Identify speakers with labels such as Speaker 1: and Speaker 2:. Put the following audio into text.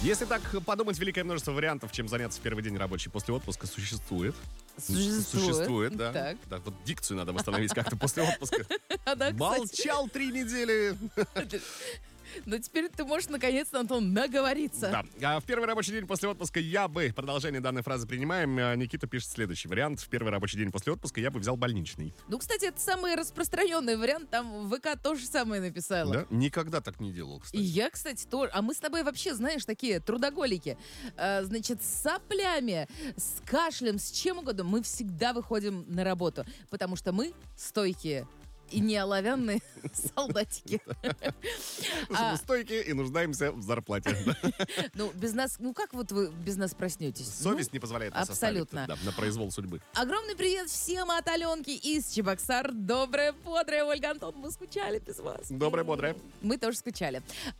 Speaker 1: Если так подумать, великое множество вариантов, чем заняться в первый день рабочий после отпуска, существует. Существует, да.
Speaker 2: Так.
Speaker 1: Да, вот дикцию надо восстановить как-то после отпуска.
Speaker 2: Да, кстати.
Speaker 1: Молчал 3 недели.
Speaker 2: Но теперь ты можешь наконец-то, Антон, наговориться.
Speaker 1: Да. А в первый рабочий день после отпуска я бы... Продолжение данной фразы принимаем. Никита пишет следующий вариант. В первый рабочий день после отпуска я бы взял больничный.
Speaker 2: Ну, кстати, это самый распространенный вариант. Там ВК то же самое написала.
Speaker 1: Да? Никогда так не делал,
Speaker 2: И
Speaker 1: кстати.
Speaker 2: я, кстати, тоже. А мы с тобой вообще, знаешь, такие трудоголики. Значит, с соплями, с кашлем, с чем угодно. Мы всегда выходим на работу. Потому что мы стойкие. И не оловянные солдатики.
Speaker 1: Мы стойкие и нуждаемся в зарплате.
Speaker 2: Ну, без нас, ну как вот вы без нас проснетесь?
Speaker 1: Совесть не позволяет нас
Speaker 2: абсолютно.
Speaker 1: оставить, да, на произвол судьбы.
Speaker 2: Огромный привет всем от Аленки из Чебоксар. Доброе, бодрое, Ольга, Антон, мы скучали без вас.
Speaker 1: Доброе, бодрое.
Speaker 2: Мы тоже скучали.